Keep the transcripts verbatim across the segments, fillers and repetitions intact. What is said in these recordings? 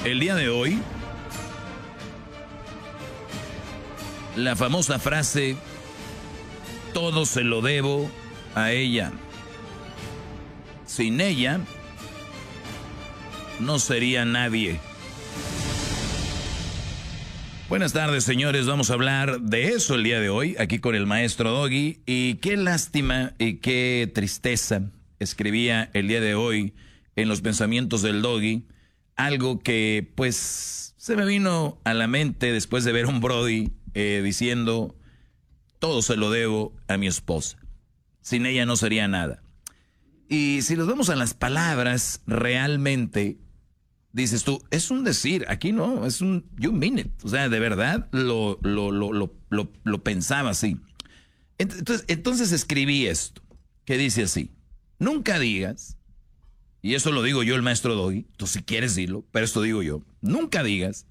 El día de hoy, la famosa frase, todo se lo debo a ella. Sin ella, no sería nadie. Buenas tardes, señores. Vamos a hablar de eso el día de hoy, aquí con el maestro Doggy. Y qué lástima y qué tristeza escribía el día de hoy en los pensamientos del Doggy. Algo que, pues, se me vino a la mente después de ver un Brody eh, diciendo, todo se lo debo a mi esposa. Sin ella no sería nada. Y si nos vamos a las palabras, realmente, dices tú, es un decir, aquí no, es un you mean it. O sea, de verdad lo, lo, lo, lo, lo, lo pensaba así. Entonces, entonces escribí esto, que dice así, nunca digas, y eso lo digo yo, el maestro Doggy, tú si quieres dilo, pero esto digo yo, nunca digas,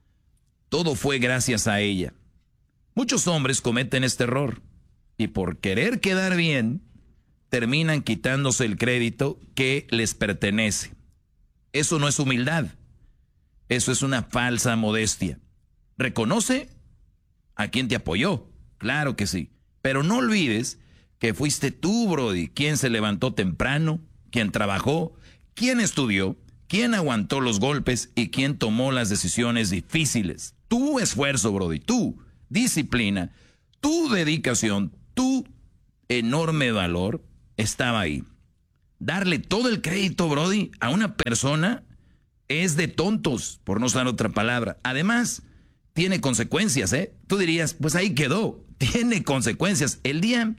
todo fue gracias a ella. Muchos hombres cometen este error, y por querer quedar bien, terminan quitándose el crédito que les pertenece. Eso no es humildad, eso es una falsa modestia. Reconoce a quien te apoyó, claro que sí, pero no olvides que fuiste tú, Brody, quien se levantó temprano, quien trabajó, quien estudió, quien aguantó los golpes y quien tomó las decisiones difíciles. Tu esfuerzo, Brody, tu disciplina, tu dedicación, tu enorme valor estaba ahí. Darle todo el crédito, Brody, a una persona es de tontos, por no usar otra palabra. Además, tiene consecuencias, ¿eh? Tú dirías, pues ahí quedó. Tiene consecuencias. El día,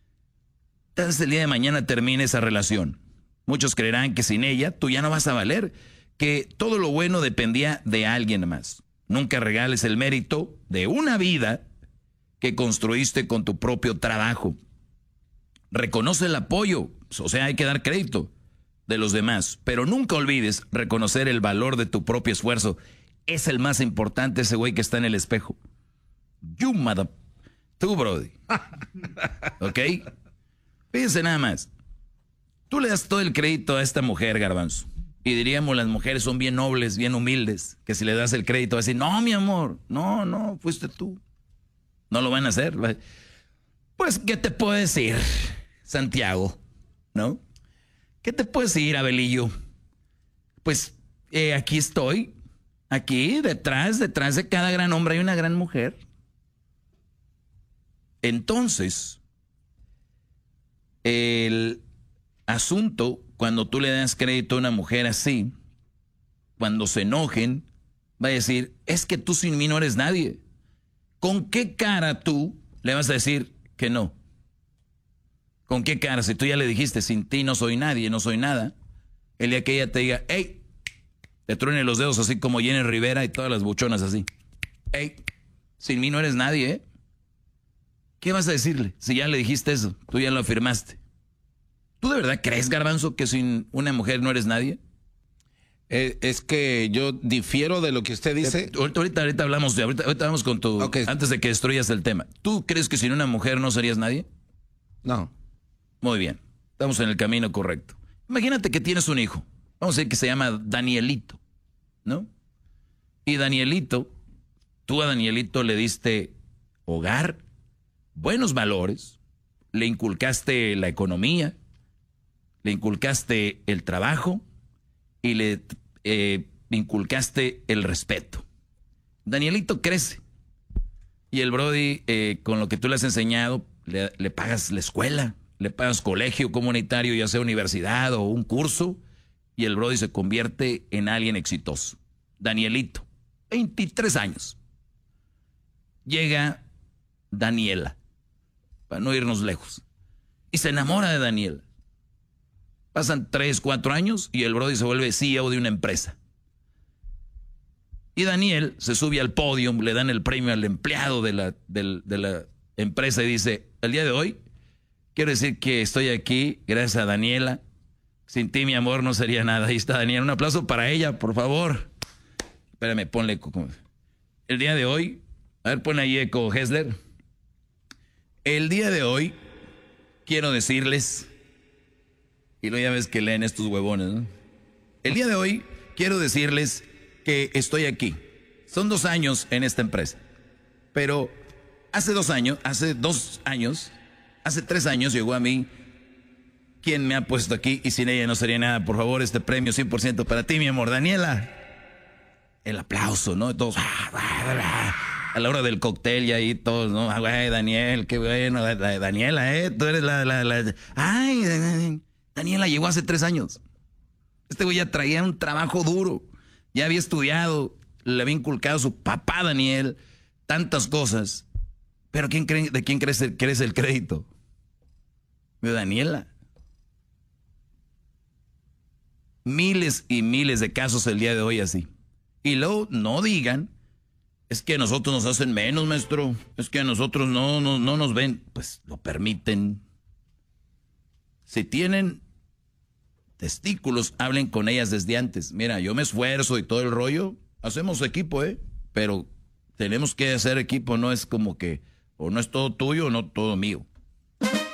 tal vez el día de mañana termine esa relación. Muchos creerán que sin ella tú ya no vas a valer, que todo lo bueno dependía de alguien más. Nunca regales el mérito de una vida que construiste con tu propio trabajo. Reconoce el apoyo, o sea, hay que dar crédito de los demás, pero nunca olvides reconocer el valor de tu propio esfuerzo. Es el más importante ese güey que está en el espejo. You mother... Tú, Brody. ¿Ok? Fíjense nada más. Tú le das todo el crédito a esta mujer, Garbanzo. Y diríamos, las mujeres son bien nobles, bien humildes, que si le das el crédito, va a decir, no, mi amor, no, no, fuiste tú. No lo van a hacer. Pues, ¿qué te puedo decir, Santiago? ¿No? ¿Qué te puedo decir, Abelillo? Pues, eh, aquí estoy. Aquí, detrás, detrás de cada gran hombre hay una gran mujer. Entonces, el asunto, cuando tú le das crédito a una mujer así, cuando se enojen, va a decir, es que tú sin mí no eres nadie. ¿Con qué cara tú le vas a decir que no? ¿Con qué cara? Si tú ya le dijiste, sin ti no soy nadie, no soy nada, el día que ella te diga, hey, te truene los dedos así como Jenny Rivera y todas las buchonas así. Hey, sin mí no eres nadie, ¿eh? ¿Qué vas a decirle si ya le dijiste eso? Tú ya lo afirmaste. ¿Tú de verdad crees, Garbanzo, que sin una mujer no eres nadie? Eh, es que yo difiero de lo que usted dice. Eh, ahorita, ahorita hablamos de, ahorita, ahorita vamos con tu, okay. Antes de que destruyas el tema. ¿Tú crees que sin una mujer no serías nadie? No. Muy bien, estamos en el camino correcto. Imagínate que tienes un hijo, vamos a decir que se llama Danielito, ¿no? Y Danielito, tú a Danielito le diste hogar, buenos valores, le inculcaste la economía, le inculcaste el trabajo y le eh, inculcaste el respeto. Danielito crece y el Brody, eh, con lo que tú le has enseñado, le, le pagas la escuela, le pagas colegio comunitario, ya sea universidad o un curso, y el Brody se convierte en alguien exitoso. Danielito, veintitrés años. Llega Daniela, para no irnos lejos, y se enamora de Daniela. Pasan tres, cuatro años y el Brody se vuelve C E O de una empresa. Y Daniel se sube al podio, le dan el premio al empleado de la, de, de la empresa y dice, el día de hoy quiero decir que estoy aquí gracias a Daniela. Sin ti, mi amor, no sería nada. Ahí está Daniela. Un aplauso para ella, por favor. Espérame, ponle eco. El día de hoy, a ver, pon ahí eco, Hessler. El día de hoy quiero decirles, y luego ya ves que leen estos huevones, ¿no? El día de hoy quiero decirles que estoy aquí. Son dos años en esta empresa. Pero hace dos años, hace dos años, hace tres años llegó a mí quien me ha puesto aquí y sin ella no sería nada. Por favor, este premio cien por ciento para ti, mi amor, Daniela. El aplauso, ¿no? Todos, a la hora del cóctel y ahí todos, ¿no? Ah, güey, Daniel, qué bueno, la, la, Daniela, ¿eh? Tú eres la, la, la... Ay, Daniela llegó hace tres años. Este güey ya traía un trabajo duro. Ya había estudiado, le había inculcado a su papá, Daniel, tantas cosas. Pero ¿quién cree, ¿de quién crees, crees el crédito? De Daniela. Miles y miles de casos el día de hoy así. Y luego no digan, es que a nosotros nos hacen menos, maestro. Es que a nosotros no, no, no nos ven. Pues lo permiten. Si tienen testículos, hablen con ellas desde antes. Mira, yo me esfuerzo y todo el rollo. Hacemos equipo, ¿eh? Pero tenemos que hacer equipo. No es como que o no es todo tuyo o no todo mío.